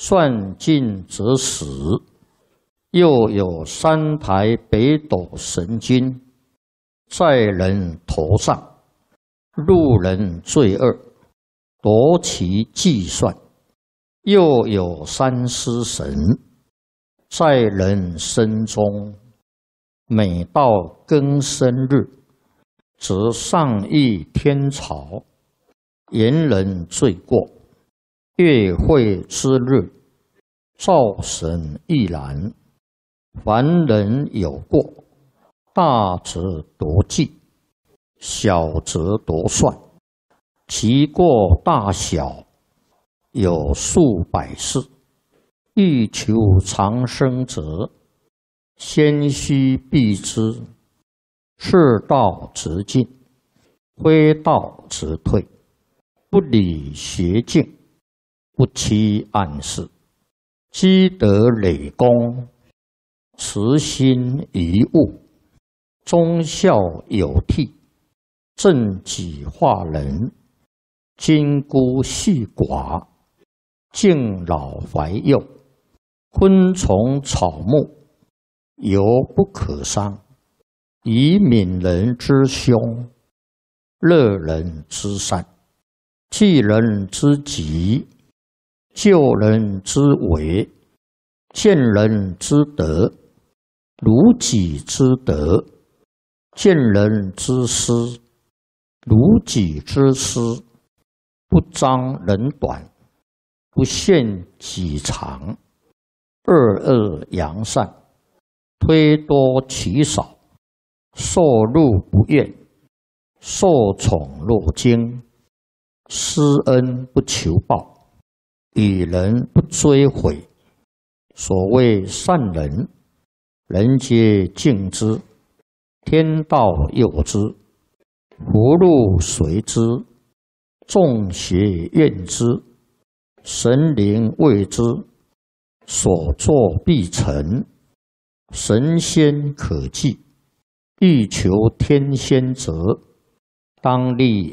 算尽则死。又有3台北斗神经在人头上，路人罪恶，夺其计算。又有3尸神在人身中，每到庚申日，则上议天朝，言人罪过。月会之日，灶神亦然。凡人有过，大则夺计，小则夺算，其过大小有数百世。欲求长生者，先须避之。是道则进，非道则退。不理邪径，不欺暗室。积德累功，慈心遗物，忠孝有悌，正己化人，金孤细寡，敬老怀幼，昆虫草木，犹不可伤。以悯人之凶，乐人之善，济人之急，救人之危，见人之德，如己之德；见人之失，如己之失。不彰人短，不限己长，恶恶扬善，推多其少，受禄不怨，受宠若惊，施恩不求报，与人不追悔。所谓善人，人皆敬之，天道佑之，福禄随之，众邪怨之，神灵畏之，所作必成，神仙可祭。欲求天仙者，当立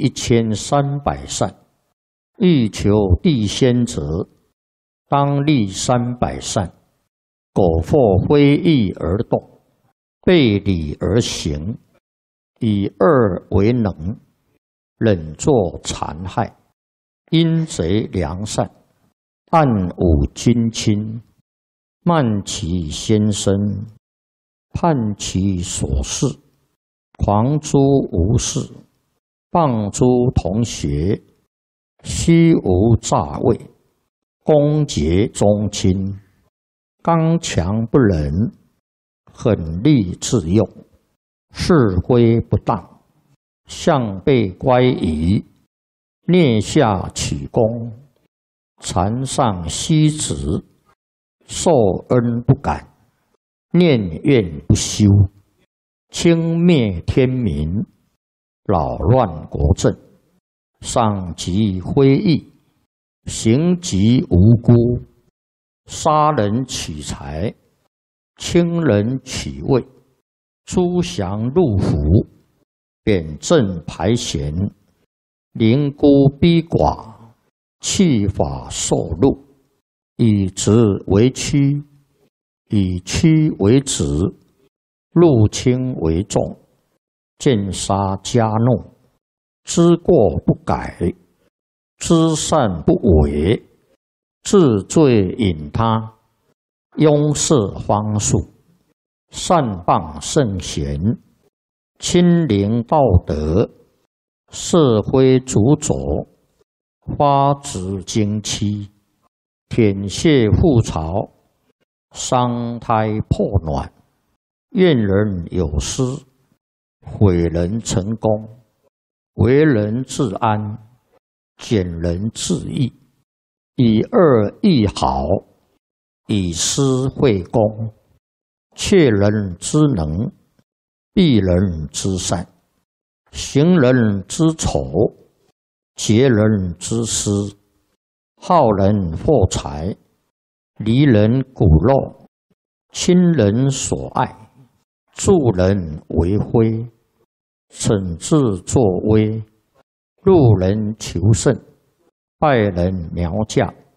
1300善；欲求地仙者，当立300善。苟或非义而动，背礼而行，以恶为能，忍作残害，阴贼良善，暗侮君亲，慢其先生，叛其所事，狂诛无事，谤诸同学，虚无诈伪，攻讦宗亲，刚强不仁，狠戾自用，是非不当，向背乖疑，蹑下取功，残上息职，受恩不感，念怨不休，轻蔑天民，扰乱国政，伤及非义，行及无辜，杀人取财，轻人取位，诛降入府，贬正排贤，凌孤逼寡，弃法受禄，以直为屈，以屈为直，入轻为重，见杀加怒，知过不改，知善不为，治罪引他，拥塞方术，善谤圣贤，亲临道德，社会主佐，发指经期，舔血覆巢，伤胎破卵，怨人有失，毁人成功，为人自安，减人自义，以恶易好，以私会公，窃人之能，避人之善，行人之丑，劫人之私，好人获财，离人骨肉，亲人所爱，助人为非，惩治作威，路人求胜，败人苗将，